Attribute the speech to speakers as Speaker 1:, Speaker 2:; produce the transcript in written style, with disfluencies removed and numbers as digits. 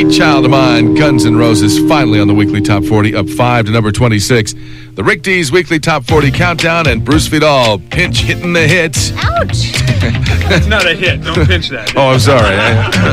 Speaker 1: Child of Mine, Guns N' Roses, finally on the weekly top 40, up 5 to number 26. The Rick D's weekly top 40 countdown, and Bruce Vidal, pinch hitting the hits.
Speaker 2: Ouch!
Speaker 3: It's not a hit. Don't pinch that.
Speaker 1: Oh, I'm sorry.